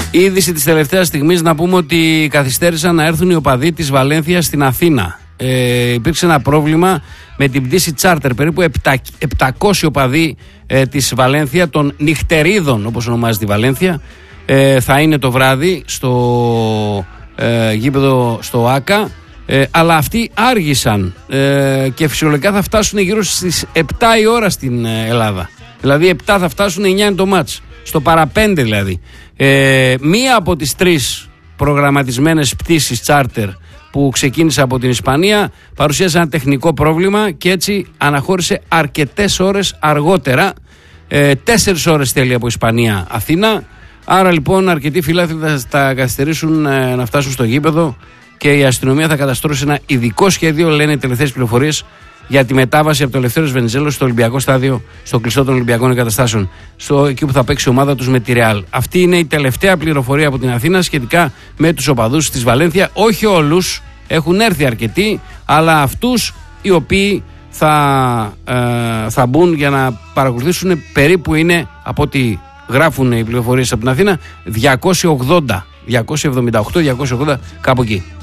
Είδηση της τελευταίας στιγμής να πούμε ότι καθυστέρησαν να έρθουν οι οπαδοί της Βαλένθια στην Αθήνα. Υπήρξε ένα πρόβλημα με την πτήση τσάρτερ. Περίπου 700 οπαδοί της Βαλένθια, των νυχτερίδων όπως ονομάζεται η Βαλένθια, θα είναι το βράδυ στο γήπεδο στο ΆΚΑ, αλλά αυτοί άργησαν και φυσιολογικά θα φτάσουν γύρω στις 7 η ώρα στην Ελλάδα. Δηλαδή 7 θα φτάσουν, 9 είναι το μάτς, στο παραπέντε δηλαδή. Μία από τις 3 προγραμματισμένες πτήσεις τσάρτερ που ξεκίνησε από την Ισπανία παρουσίασε ένα τεχνικό πρόβλημα και έτσι αναχώρησε αρκετές ώρες αργότερα. 4 ώρες θέλει από Ισπανία Αθήνα. Άρα λοιπόν αρκετοί φιλάθλοι θα καθυστερήσουν να φτάσουν στο γήπεδο και η αστυνομία θα καταστρώσει ένα ειδικό σχέδιο, λένε οι τελευταίες πληροφορίες, για τη μετάβαση από το Ελευθέριος Βενιζέλος στο Ολυμπιακό Στάδιο, στο κλειστό των Ολυμπιακών Εγκαταστάσεων, εκεί που θα παίξει η ομάδα τους με τη Ρεάλ. Αυτή είναι η τελευταία πληροφορία από την Αθήνα σχετικά με τους οπαδούς της Βαλένθια. Όχι όλους, έχουν έρθει αρκετοί, αλλά αυτούς οι οποίοι θα μπουν για να παρακολουθήσουν, περίπου είναι, από ό,τι γράφουν οι πληροφορίες από την Αθήνα, 280, 278, 280, κάπου εκεί.